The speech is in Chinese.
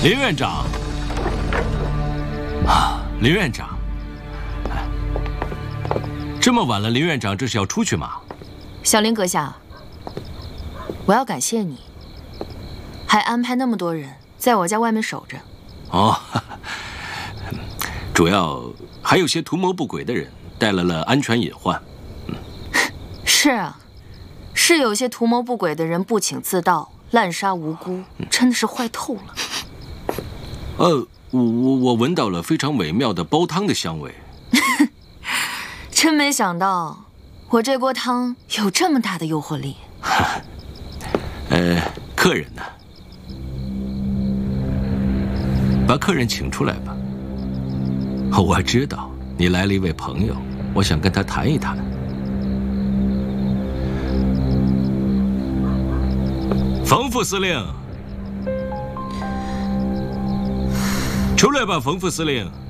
林院长，林院长，这么晚了，林院长这是要出去吗？ 小林阁下，我要感谢你，还安排那么多人在我家外面守着。 哦，主要还有些图谋不轨的人带来了安全隐患。 是啊，是有些图谋不轨的人不请自到，滥杀无辜，真的是坏透了。 我闻到了非常美妙的煲汤的香味。 真没想到，我这锅汤有这么大的诱惑力。 客人呢？把客人请出来吧。我知道你来了一位朋友，我想跟他谈一谈。冯副司令，出来吧，冯副司令。